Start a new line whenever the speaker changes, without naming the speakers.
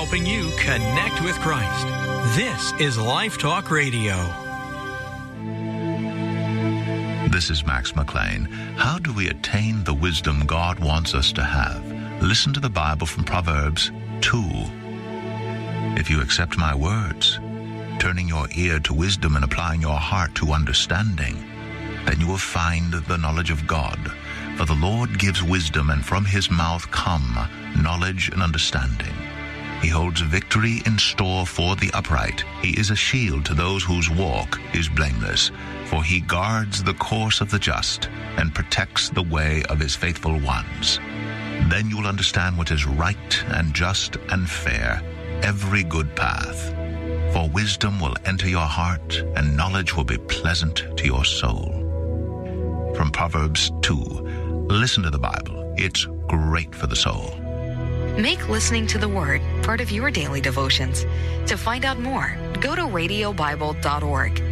helping you connect with Christ. This is Life Talk Radio.
This is Max McLean. How do we attain the wisdom God wants us to have? Listen to the Bible from Proverbs 2. If you accept my words, turning your ear to wisdom and applying your heart to understanding, then you will find the knowledge of God. For the Lord gives wisdom, and from his mouth come knowledge and understanding. He holds victory in store for the upright. He is a shield to those whose walk is blameless. For he guards the course of the just and protects the way of his faithful ones. Then you will understand what is right and just and fair, every good path. For wisdom will enter your heart, and knowledge will be pleasant to your soul. From Proverbs 2, listen to the Bible. It's great for the soul.
Make listening to the Word part of your daily devotions. To find out more, go to radiobible.org.